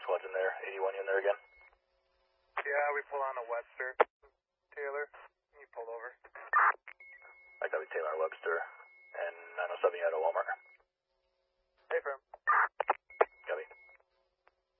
squad's in there. 81, you in there again? Yeah, we pull on a Webster. Taylor, can you pull over? I got Taylor Webster.